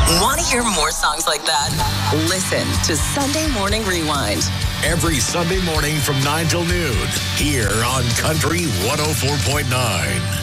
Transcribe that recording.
Want to hear more songs like that? Listen to Sunday Morning Rewind. Every Sunday morning from 9 till noon here on Country 104.9.